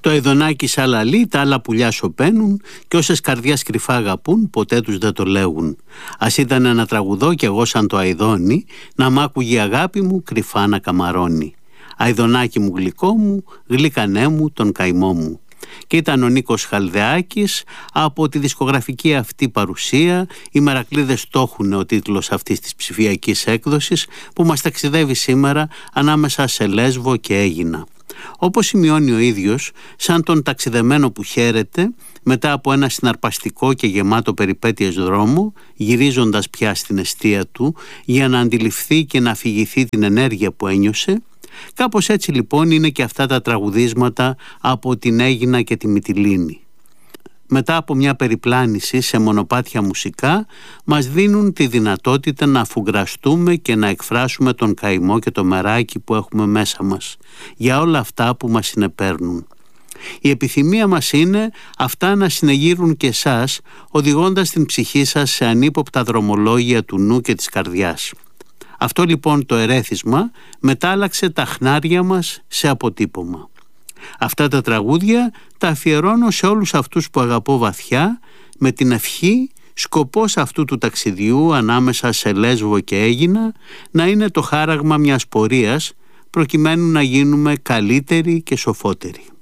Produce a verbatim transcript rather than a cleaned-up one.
Το αηδονάκι σαλαλεί, τα άλλα πουλιά σωπαίνουν και όσες καρδιάς κρυφά αγαπούν ποτέ τους δεν το λέγουν. Ας ήταν ένα τραγουδό κι εγώ σαν το αηδόνι, να μ' άκουγε η αγάπη μου κρυφά να καμαρώνει. Αηδονάκι μου γλυκό μου, γλυκανέ μου τον καημό μου. Και ήταν ο Νίκος Χαλδεάκης. Από τη δισκογραφική αυτή παρουσία οι Μερακλείδες το έχουν ο τίτλος αυτής της ψηφιακής έκδοσης που μας ταξιδεύει σήμερα ανάμεσα σε Λέσβο και Αίγινα. Όπως σημειώνει ο ίδιος, σαν τον ταξιδεμένο που χαίρεται μετά από ένα συναρπαστικό και γεμάτο περιπέτειες δρόμο, γυρίζοντας πια στην εστία του για να αντιληφθεί και να αφηγηθεί την ενέργεια που ένιωσε, κάπως έτσι λοιπόν είναι και αυτά τα τραγουδίσματα από την Αίγινα και τη Μυτιλήνη. Μετά από μια περιπλάνηση σε μονοπάτια μουσικά μας δίνουν τη δυνατότητα να αφουγκραστούμε και να εκφράσουμε τον καημό και το μεράκι που έχουμε μέσα μας για όλα αυτά που μας συνεπέρνουν. Η επιθυμία μας είναι αυτά να συνεγείρουν και εσάς, οδηγώντας την ψυχή σας σε ανύποπτα δρομολόγια του νου και της καρδιάς. Αυτό λοιπόν το ερέθισμα μετάλλαξε τα χνάρια μας σε αποτύπωμα. Αυτά τα τραγούδια τα αφιερώνω σε όλους αυτούς που αγαπώ βαθιά, με την ευχή σκοπός αυτού του ταξιδιού ανάμεσα σε Λέσβο και Αίγινα να είναι το χάραγμα μιας πορείας προκειμένου να γίνουμε καλύτεροι και σοφότεροι.